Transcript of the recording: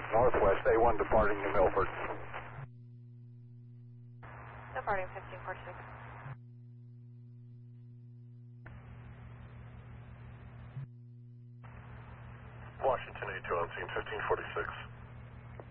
Northwest A1 departing New Milford. Departing 1546. Washington A2 on scene 1546.